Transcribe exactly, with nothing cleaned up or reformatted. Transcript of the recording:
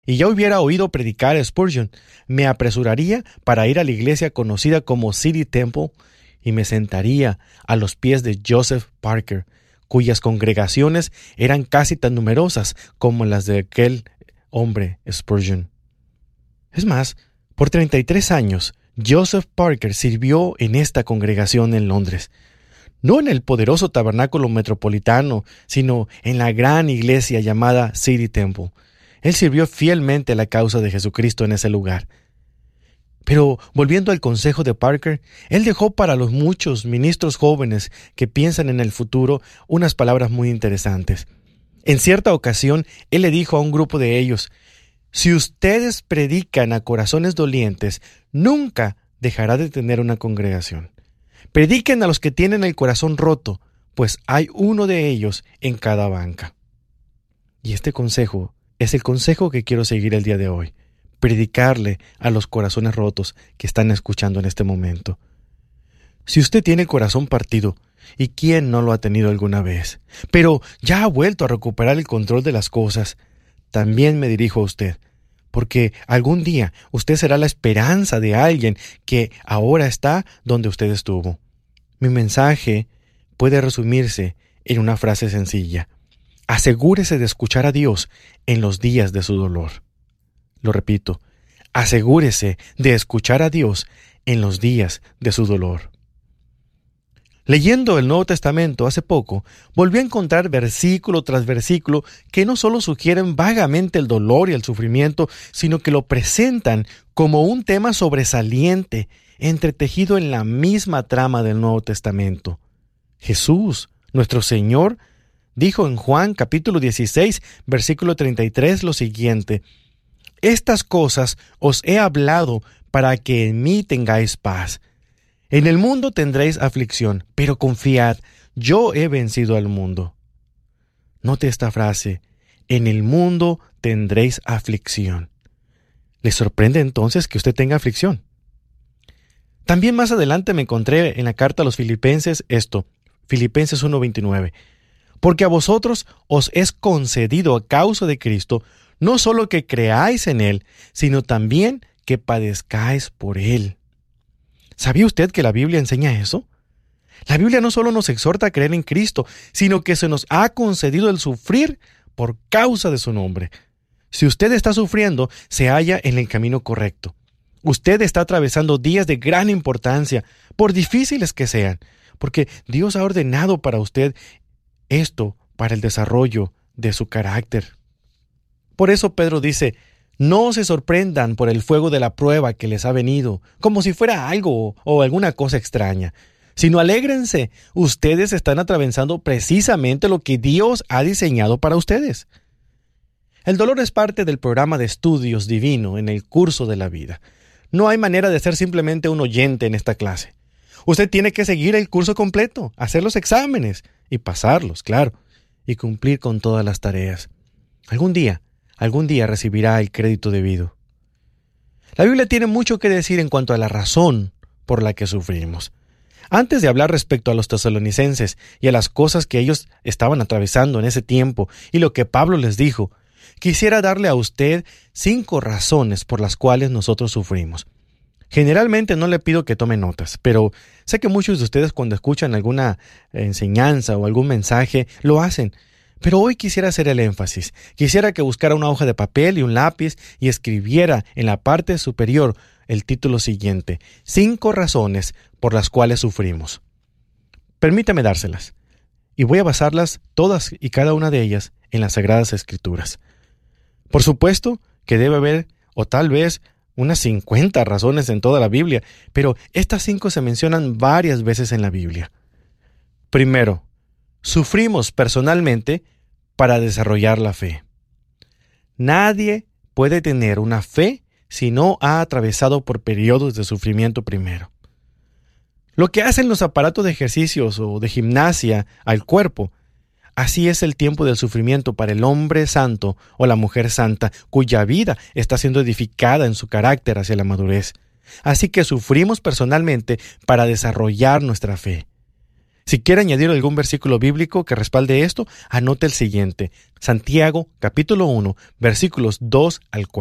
y ya hubiera oído predicar a Spurgeon, me apresuraría para ir a la iglesia conocida como City Temple y me sentaría a los pies de Joseph Parker, cuyas congregaciones eran casi tan numerosas como las de aquel hombre Spurgeon. Es más, por treinta y tres años, Joseph Parker sirvió en esta congregación en Londres. No en el poderoso tabernáculo metropolitano, sino en la gran iglesia llamada City Temple. Él sirvió fielmente a la causa de Jesucristo en ese lugar. Pero, volviendo al consejo de Parker, él dejó para los muchos ministros jóvenes que piensan en el futuro unas palabras muy interesantes. En cierta ocasión, él le dijo a un grupo de ellos: si ustedes predican a corazones dolientes, nunca dejará de tener una congregación. Prediquen a los que tienen el corazón roto, pues hay uno de ellos en cada banca. Y este consejo es el consejo que quiero seguir el día de hoy. Predicarle a los corazones rotos que están escuchando en este momento. Si usted tiene el corazón partido, ¿y quién no lo ha tenido alguna vez? Pero ya ha vuelto a recuperar el control de las cosas, también me dirijo a usted, porque algún día usted será la esperanza de alguien que ahora está donde usted estuvo. Mi mensaje puede resumirse en una frase sencilla: asegúrese de escuchar a Dios en los días de su dolor. Lo repito, asegúrese de escuchar a Dios en los días de su dolor. Leyendo el Nuevo Testamento hace poco, volví a encontrar versículo tras versículo que no solo sugieren vagamente el dolor y el sufrimiento, sino que lo presentan como un tema sobresaliente, entretejido en la misma trama del Nuevo Testamento. Jesús, nuestro Señor, dijo en Juan capítulo dieciséis, versículo treinta y tres lo siguiente: estas cosas os he hablado para que en mí tengáis paz. En el mundo tendréis aflicción, pero confiad, yo he vencido al mundo. Note esta frase: en el mundo tendréis aflicción. ¿Le sorprende entonces que usted tenga aflicción? También más adelante me encontré en la carta a los Filipenses esto, Filipenses uno veintinueve. Porque a vosotros os es concedido a causa de Cristo, no solo que creáis en Él, sino también que padezcáis por Él. ¿Sabía usted que la Biblia enseña eso? La Biblia no solo nos exhorta a creer en Cristo, sino que se nos ha concedido el sufrir por causa de su nombre. Si usted está sufriendo, se halla en el camino correcto. Usted está atravesando días de gran importancia, por difíciles que sean, porque Dios ha ordenado para usted esto para el desarrollo de su carácter. Por eso Pedro dice: no se sorprendan por el fuego de la prueba que les ha venido, como si fuera algo o alguna cosa extraña, sino alégrense. Ustedes están atravesando precisamente lo que Dios ha diseñado para ustedes. El dolor es parte del programa de estudios divino en el curso de la vida. No hay manera de ser simplemente un oyente en esta clase. Usted tiene que seguir el curso completo, hacer los exámenes y pasarlos, claro, y cumplir con todas las tareas. Algún día, algún día recibirá el crédito debido. La Biblia tiene mucho que decir en cuanto a la razón por la que sufrimos. Antes de hablar respecto a los tesalonicenses y a las cosas que ellos estaban atravesando en ese tiempo y lo que Pablo les dijo, quisiera darle a usted cinco razones por las cuales nosotros sufrimos. Generalmente no le pido que tome notas, pero sé que muchos de ustedes cuando escuchan alguna enseñanza o algún mensaje lo hacen. Pero hoy quisiera hacer el énfasis. Quisiera que buscara una hoja de papel y un lápiz y escribiera en la parte superior el título siguiente: Cinco razones por las cuales sufrimos. Permítame dárselas. Y voy a basarlas todas y cada una de ellas en las Sagradas Escrituras. Por supuesto que debe haber, o tal vez, unas cincuenta razones en toda la Biblia, pero estas cinco se mencionan varias veces en la Biblia. Primero, sufrimos personalmente para desarrollar la fe. Nadie puede tener una fe si no ha atravesado por periodos de sufrimiento primero. Lo que hacen los aparatos de ejercicios o de gimnasia al cuerpo, así es el tiempo del sufrimiento para el hombre santo o la mujer santa, cuya vida está siendo edificada en su carácter hacia la madurez. Así que sufrimos personalmente para desarrollar nuestra fe. Si quiere añadir algún versículo bíblico que respalde esto, anote el siguiente: Santiago capítulo uno, versículos dos al cuatro.